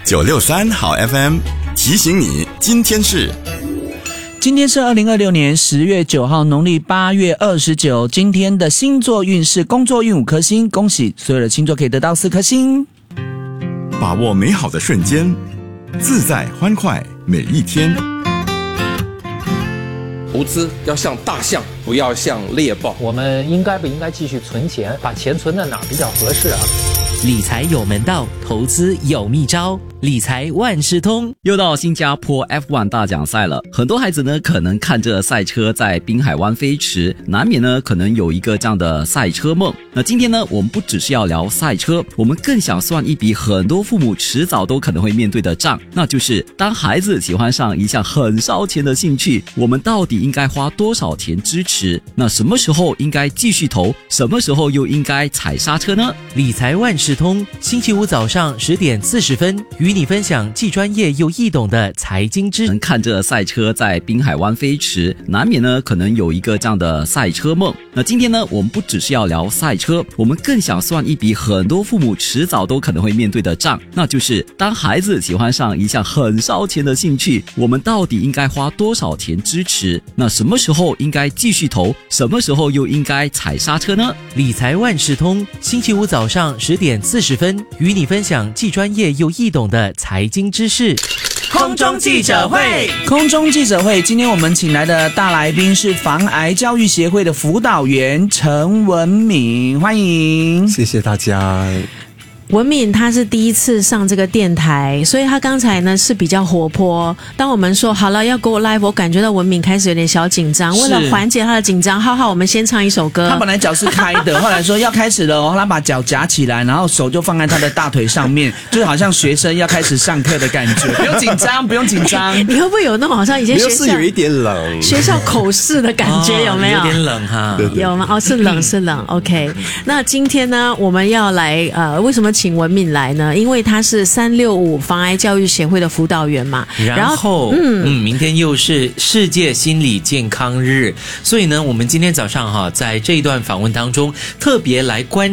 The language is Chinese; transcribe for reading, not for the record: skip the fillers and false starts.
963好 FM 提醒你，今天是 2026年10月9号，农历8月29。今天的星座运势，工作运5颗星，恭喜所有的星座可以得到4颗星。 把握美好的瞬间，自在欢快每一天。 投资要像大象，不要像猎豹。 我们应该不应该继续存钱？把钱存在哪儿比较合适啊？ 理财有门道，投资有秘招，理财万事通。 又到新加坡 F1 大奖赛了，很多孩子呢可能看着赛车在滨海湾飞驰，难免呢可能有一个这样的赛车梦。那今天呢，我们不只是要聊赛车，我们更想算一笔很多父母迟早都可能会面对的账，那就是当孩子喜欢上一项很烧钱的兴趣，我们到底应该花多少钱支持？那什么时候应该继续投，什么时候又应该踩刹车呢？ 理财万事通，星期五早上10点40分，与你分享既专业又易懂的财经知识。 看着赛车在滨海湾飞驰，难免呢可能有一个这样的赛车梦。那今天呢，我们不只是要聊赛车，我们更想算一笔很多父母迟早都可能会面对的账，那就是当孩子喜欢上一项很烧钱的兴趣，我们到底应该花多少钱支持？那什么时候应该继续投，什么时候又应该踩刹车呢？ 理财万事通，星期五早上10点40分，与你分享既专业又易懂的财经知识。 空中记者会，今天我们请来的大来宾是防癌教育协会的辅导员陈文敏，欢迎。 谢谢大家。 文敏他是第一次上这个电台，所以他刚才呢是比较活泼。当我们说好了要 go live， 我感觉到文敏开始有点小紧张。为了缓解他的紧张，浩浩，我们先唱一首歌。 他本来脚是开的，后来说要开始了哦，他把脚夹起来，然后手就放在他的大腿上面，就好像学生要开始上课的感觉。不用紧张，不用紧张。 你会不会有那种好像以前学校有一点冷， 学校口试的感觉，有没有？ 有点冷哈。 有吗？哦，是冷是冷。OK， 那今天呢，我们要来为什么请文敏来呢？因为他是365防癌教育协会的辅导员嘛。 然后明天又是世界心理健康日，所以呢，我们今天早上在这一段访问当中特别来关